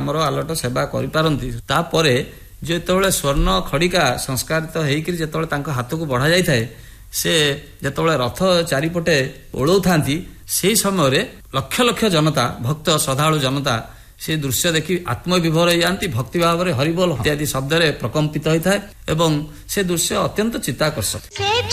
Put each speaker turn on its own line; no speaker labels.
ଆମର ଆଲଟ ସେବା କରିପାରନ୍ତି। ତାପରେ ଯେତେବେଳେ ସ୍ୱର୍ଣ୍ଣ ଖଡ଼ିକା ସଂସ୍କାରିତ ହେଇକରି ଯେତେବେଳେ ତାଙ୍କ ହାତକୁ ବଢ଼ା ଯାଇଥାଏ, ସେ ଯେତେବେଳେ ରଥ ଚାରିପଟେ ଓଳଉଥାନ୍ତି, ସେହି ସମୟରେ ଲକ୍ଷ ଲକ୍ଷ ଜନତା, ଭକ୍ତ ଶ୍ରଦ୍ଧାଳୁ ଜନତା ସେ ଦୃଶ୍ୟ ଦେଖି ଆତ୍ମବିଭୋର ହେଇଯାଆନ୍ତି। ଭକ୍ତି ଭାବରେ ହରିବୋଲ ଇତ୍ୟାଦି ଶବ୍ଦରେ ପ୍ରକମ୍ପିତ ହୋଇଥାଏ ଏବଂ ସେ ଦୃଶ୍ୟ ଅତ୍ୟନ୍ତ ଚିତ୍ତାକର୍ଷକ।